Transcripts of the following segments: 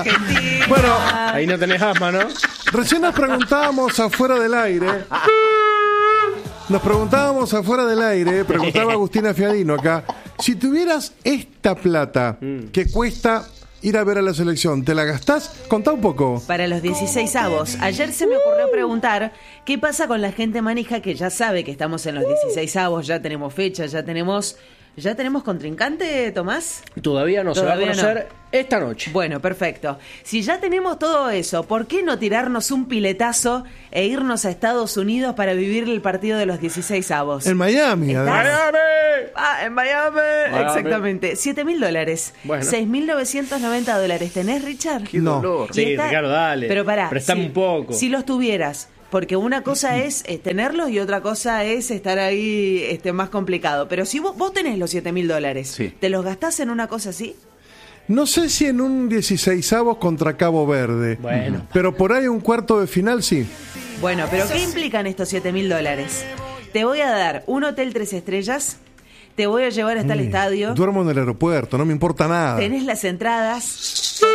Bueno, Ahí no tenés asma, ¿no? recién nos preguntábamos afuera del aire. Preguntaba Agustina Fiadino acá, si tuvieras esta plata que cuesta ir a ver a la selección, ¿te la gastás? Contá un poco. Para los 16avos. Ayer se me ocurrió preguntar qué pasa con la gente manija que ya sabe que estamos en los 16avos, ya tenemos fecha, ya tenemos contrincante, Tomás. Todavía no se va a Todavía conocer esta noche. Bueno, perfecto. Si ya tenemos todo eso, ¿por qué no tirarnos un piletazo e irnos a Estados Unidos para vivir el partido de los 16avos? En Miami, ¿Estás? además. En Miami. Exactamente. $7.000. Bueno. $6.990. ¿Tenés, Richard? Qué dolor. Y Sí, está- Ricardo, dale. Pero pará. Prestame un poco. Si los tuvieras. Porque una cosa es tenerlos y otra cosa es estar ahí más complicado. Pero si vos tenés los $7.000, Sí. ¿te los gastás en una cosa así? No sé si en un 16avos contra Cabo Verde. Bueno. Pero por ahí un cuarto de final sí. Bueno, pero ¿qué implican estos $7.000? Te voy a dar un hotel 3 estrellas, te voy a llevar hasta el estadio, Duermo en el aeropuerto, no me importa nada. tenés las entradas, podés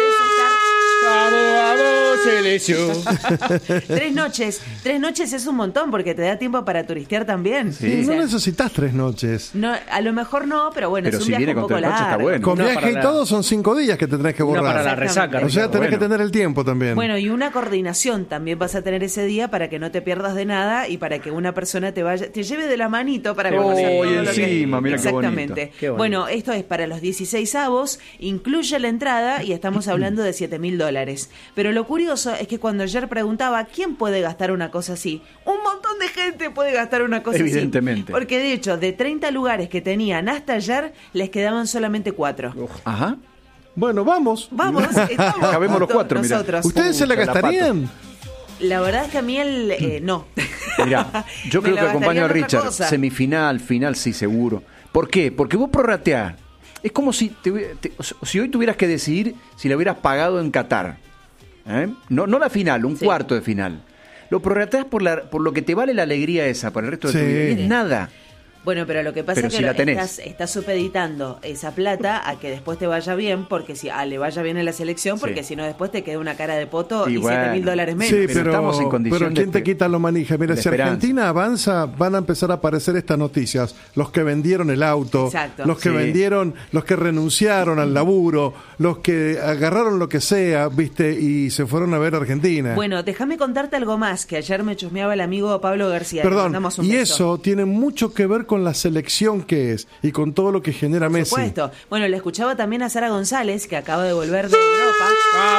Vamos, selección. estar 3 noches. 3 noches es un montón porque te da tiempo para turistear también. Y O no sea, necesitas 3 noches. no, a lo mejor no, pero bueno, Pero es un si viaje viene un con poco 3 noches está largo. bueno. Con Una viaje para y la- todo son 5 días que te tenés que Una para la borrar. resaca. O sea, tenés que Bueno. tener el tiempo también. Bueno, y una coordinación también vas a tener ese día para que no te pierdas de nada y para que una persona te lleve de la manito para Oh, conocer y todo lo que- encima, mira qué bonito. Exactamente. Qué bonito. Bueno, esto es para los 16avos, incluye la entrada y estamos hablando de $7.000. Pero lo curioso es que cuando ayer preguntaba quién puede gastar una cosa así, un montón de gente puede gastar una cosa Evidentemente. así. Porque de hecho, de 30 lugares que tenían hasta ayer, les quedaban solamente 4. Ajá. Bueno, vamos. Vamos, estamos Cabemos los juntos 4, mirá. nosotros. ¿Ustedes se la Puta, la gastarían? La verdad es que a mí no. Mirá, yo Me creo la que acompaño a gastaría en otra Richard. cosa. Semifinal, final, sí, seguro. ¿Por qué? Porque vos prorrateás. Es como si si hoy tuvieras que decidir si la hubieras pagado en Qatar. ¿Eh? No la final, un Sí. cuarto de final. Lo prorrateás por lo que te vale la alegría esa para el resto de tu Sí. vida. Y es nada. Bueno, pero lo que pasa Pero es que si la tenés. estás supeditando esa plata a que después te vaya bien, porque le vaya bien en la selección, porque Sí. si no después te queda una cara de poto Y y bueno. $7.000 menos. Sí, pero estamos en condición pero ¿quién de- te quita lo manija? Mira, de si esperanza. Argentina avanza, van a empezar a aparecer estas noticias. Los que vendieron el auto, Exacto. los que Sí. vendieron, los que renunciaron al laburo, los que agarraron lo que sea, viste, y se fueron a ver a Argentina. Bueno, déjame contarte algo más, que ayer me chusmeaba el amigo Pablo García. le Perdón, mandamos un y beso. eso tiene mucho que ver con la selección que es y con todo lo que genera Por Messi. supuesto. Bueno, le escuchaba también a Sara González, que acaba de volver de Europa.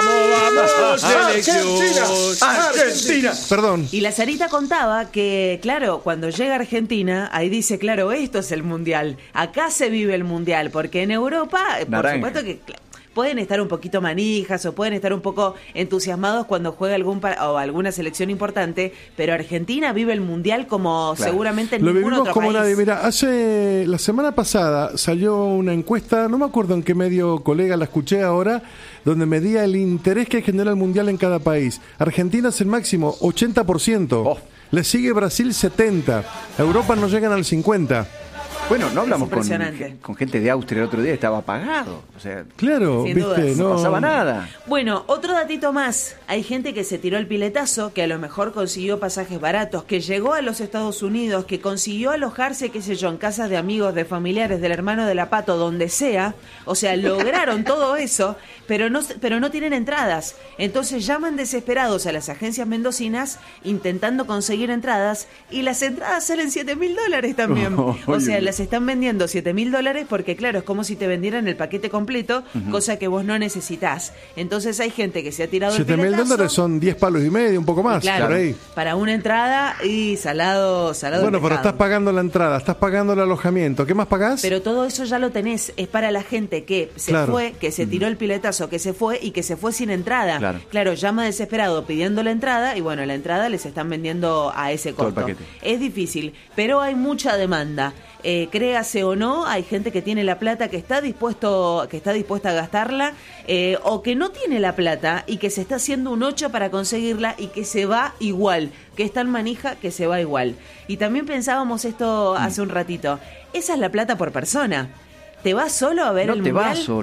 Vamos, selección. ¡Argentina! Perdón, Y la Sarita contaba que, claro, cuando llega a Argentina, ahí dice, claro, esto es el Mundial. Acá se vive el Mundial, porque en Europa, por Naranja. supuesto que pueden estar un poquito manijas o pueden estar un poco entusiasmados cuando juega o alguna selección importante, pero Argentina vive el Mundial como Claro. seguramente en lo ningún vivimos otro como país. nadie. Mira, la semana pasada salió una encuesta, no me acuerdo en qué medio, colega, la escuché ahora, donde medía el interés que genera el Mundial en cada país. Argentina es el máximo, 80%. Oh. Le sigue Brasil, 70%. Europa no llegan al 50%. Bueno, no hablamos impresionante. con gente de Austria el otro día, estaba apagado. O sea, Claro, Sin viste, dudas. no pasaba nada. Bueno, otro datito más. Hay gente que se tiró el piletazo, que a lo mejor consiguió pasajes baratos, que llegó a los Estados Unidos, que consiguió alojarse, qué sé yo, en casas de amigos, de familiares, del hermano de la Pato, donde sea. O sea, lograron todo eso, pero no tienen entradas. Entonces llaman desesperados a las agencias mendocinas intentando conseguir entradas y las entradas salen $7.000 también. O sea, las están vendiendo $7.000 porque, claro, es como si te vendieran el paquete completo, cosa que vos no necesitas. Entonces hay gente que se ha tirado el piletazo. $7.000 son 10 palos y medio, un poco más, Claro, por ahí. para una entrada y salado Bueno, el pero pescado. estás pagando la entrada, estás pagando el alojamiento. ¿Qué más pagás? Pero todo eso ya lo tenés, es para la gente que se Claro. fue, que se tiró el piletazo, que se fue y que se fue sin entrada. Claro. Llama desesperado pidiendo la entrada y bueno, la entrada les están vendiendo a ese Todo el costo. paquete. Es difícil, pero hay mucha demanda. Créase o no, hay gente que tiene la plata que está dispuesta a gastarla o que no tiene la plata y que se está haciendo un 8 para conseguirla y que se va igual, que es tan manija que se va igual. Y también pensábamos esto hace un ratito, esa es la plata por persona. ¿Te vas solo a ver No el te Mundial? vas solo.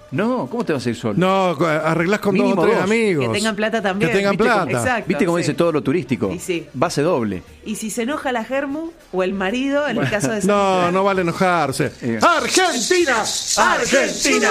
No, ¿cómo te vas a ir solo? No, arreglás con Mínimo 2 o 3 dos. amigos. Que tengan plata también. Que tengan ¿viste? plata. Exacto, ¿Viste cómo sí. dice todo lo turístico? Y sí. Base doble. Y si se enoja la germu o el marido, en el caso de No, no vale enojarse. ¡Argentina! ¡Argentina!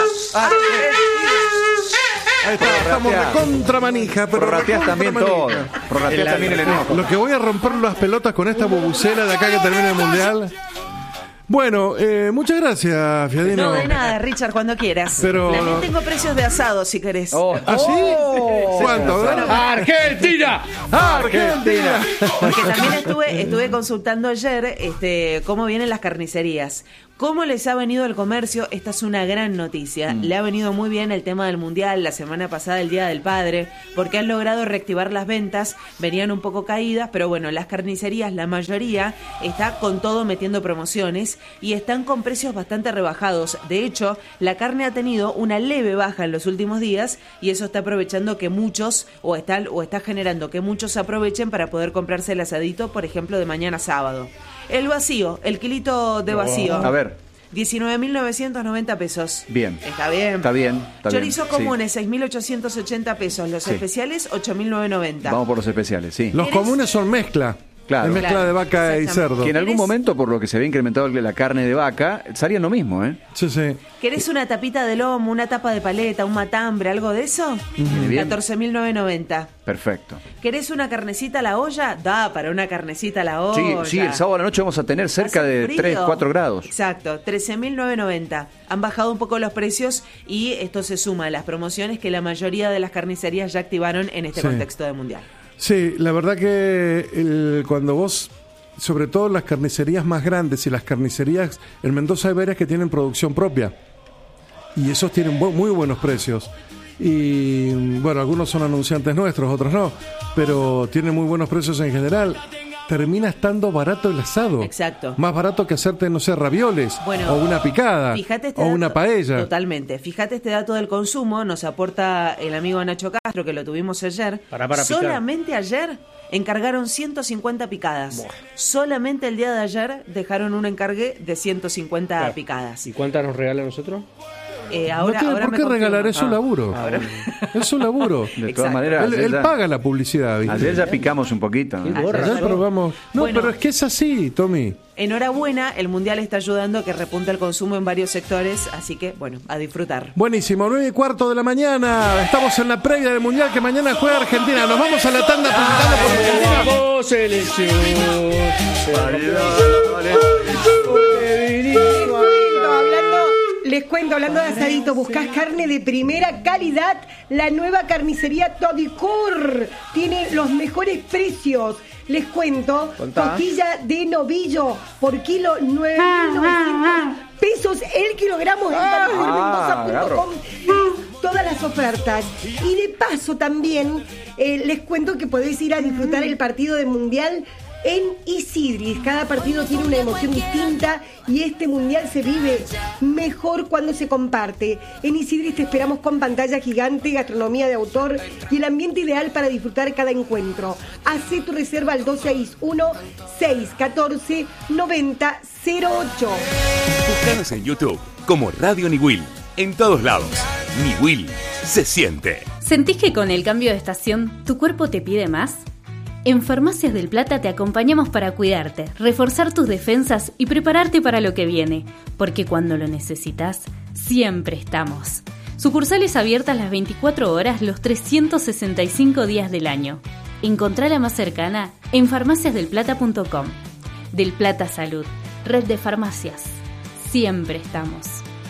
Ahí está, estamos de contramanija, pero Prorrateás también todo. recontramanija. Prorrateás también el enojo. Lo que voy a romper las pelotas con esta bubucela de acá que termina el mundial. Bueno, muchas gracias, Fiadino. No, de nada, Richard, cuando quieras. Pero- También tengo precios de asado, si querés. Oh. ¿Ah, sí? ¿Cuánto? A ver. ¡Argentina! ¡Argentina! Porque también estuve consultando ayer cómo vienen las carnicerías. ¿Cómo les ha venido el comercio? Esta es una gran noticia. Le ha venido muy bien el tema del Mundial, la semana pasada el Día del Padre, porque han logrado reactivar las ventas, venían un poco caídas, pero bueno, las carnicerías, la mayoría, está con todo metiendo promociones y están con precios bastante rebajados. De hecho, la carne ha tenido una leve baja en los últimos días y eso está aprovechando que muchos, o está generando que muchos aprovechen para poder comprarse el asadito, por ejemplo, de mañana sábado. El vacío, el kilito de vacío. A ver. 19.990 pesos. Bien. Está bien. Está bien. Chorizos sí. comunes, 6.880 pesos. Los Sí. especiales, 8.990. Vamos por los especiales, sí. Los comunes son mezcla. Claro. Es mezcla Claro, de vaca y exactamente. cerdo. Que en algún ¿Querés? momento, por lo que se había incrementado la carne de vaca, salía lo mismo, ¿eh? Sí, sí. ¿Querés una tapita de lomo, una tapa de paleta, un matambre, algo de eso? bien. 14.990. Perfecto. ¿Querés una carnecita a la olla? Da para una carnecita a la Sí, olla. sí, el sábado a la noche vamos a tener cerca Hace de frío. 3, 4 grados. Exacto, 13.990. Han bajado un poco los precios y esto se suma a las promociones que la mayoría de las carnicerías ya activaron en este Sí. contexto de mundial. Sí, la verdad que cuando vos, sobre todo las carnicerías más grandes y las carnicerías, en Mendoza hay varias que tienen producción propia y esos tienen muy buenos precios. Y bueno, algunos son anunciantes nuestros, otros no, pero tienen muy buenos precios en general. Termina estando barato el asado. Exacto. Más barato que hacerte, no sé, ravioles, Bueno, o una picada, fíjate este o dato- una paella. Totalmente. Fíjate este dato del consumo, nos aporta el amigo Nacho Castro, que lo tuvimos ayer. Para picar. Solamente ayer encargaron 150 picadas. Solamente el día de ayer dejaron un encargue de 150 Claro. picadas. ¿Y cuántas nos regala a nosotros? Ahora, no tiene ahora por me qué confirmo. regalar, es su laburo. bueno. Es su laburo. De todas Exacto. maneras, Él, ayer él ya- paga la publicidad, ¿viste? Ayer ya picamos un poquito, ¿no? Sí, borra. Ayer probamos. No, Bueno. pero es que es así, Tommy. Enhorabuena, el Mundial está ayudando a que repunte el consumo en varios sectores, así que, bueno, a disfrutar. Buenísimo, 9:15 de la mañana. Estamos en la previa del Mundial que mañana juega Argentina. Nos vamos a la tanda presentando por Argentina. ¡Vamos, selección! Les cuento, hablando de asadito, buscás carne de primera calidad, la nueva carnicería Todicur tiene los mejores precios. Les cuento, Contá. costilla de novillo por kilo 9.900 pesos el kilogramo en agarro. todas las ofertas. Y de paso también les cuento que podéis ir a disfrutar el partido de Mundial en Isidris. Cada partido tiene una emoción distinta y este mundial se vive mejor cuando se comparte. En Isidris te esperamos con pantalla gigante, gastronomía de autor y el ambiente ideal para disfrutar cada encuentro. Hacé tu reserva al 261-614-9008. Búscanos en YouTube como Radio Niwil. En todos lados. Niwil se siente. ¿Sentís que con el cambio de estación tu cuerpo te pide más? En Farmacias del Plata te acompañamos para cuidarte, reforzar tus defensas y prepararte para lo que viene, porque cuando lo necesitas, siempre estamos. Sucursales abiertas las 24 horas, los 365 días del año. Encontrá la más cercana en farmaciasdelplata.com. Del Plata Salud, red de farmacias. Siempre estamos.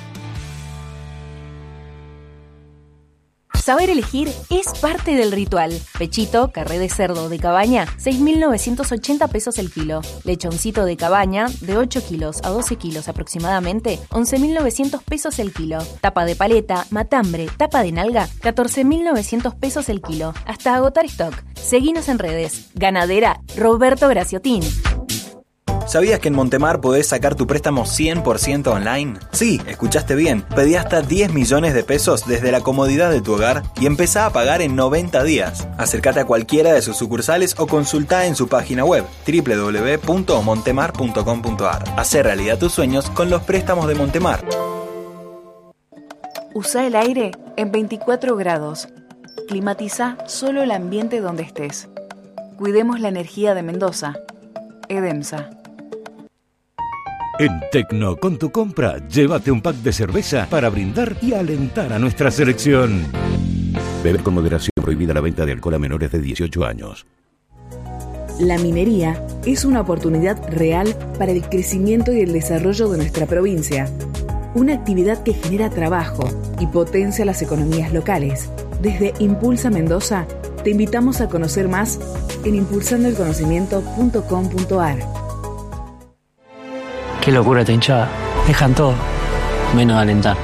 Saber elegir es parte del ritual. Pechito, carré de cerdo de cabaña, 6.980 pesos el kilo. Lechoncito de cabaña, de 8 kilos a 12 kilos aproximadamente, 11.900 pesos el kilo. Tapa de paleta, matambre, tapa de nalga, 14.900 pesos el kilo. Hasta agotar stock. Seguinos en redes. Ganadera Roberto Graciotín. ¿Sabías que en Montemar podés sacar tu préstamo 100% online? Sí, escuchaste bien. Pedí hasta 10 millones de pesos desde la comodidad de tu hogar y empezá a pagar en 90 días. Acércate a cualquiera de sus sucursales o consultá en su página web www.montemar.com.ar. Hacé realidad tus sueños con los préstamos de Montemar. Usa el aire en 24 grados. Climatiza solo el ambiente donde estés. Cuidemos la energía de Mendoza. Edemsa. En Tecno, con tu compra, llévate un pack de cerveza para brindar y alentar a nuestra selección. Beber con moderación. Prohibida la venta de alcohol a menores de 18 años. La minería es una oportunidad real para el crecimiento y el desarrollo de nuestra provincia. Una actividad que genera trabajo y potencia las economías locales. Desde Impulsa Mendoza, te invitamos a conocer más en impulsandoelconocimiento.com.ar. Qué locura esta hinchada. Dejan todo, menos alentar.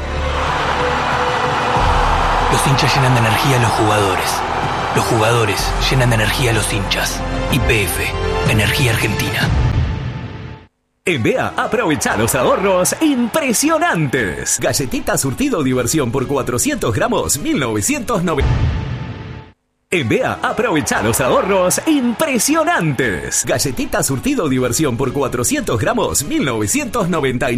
Los hinchas llenan de energía a los jugadores. Los jugadores llenan de energía a los hinchas. YPF, Energía Argentina. En BEA, aprovecha los ahorros impresionantes. Galletita surtido diversión por 400 gramos, 1990. En BEA, aprovecha los ahorros impresionantes. Galletita surtido diversión por 400 gramos, 1999.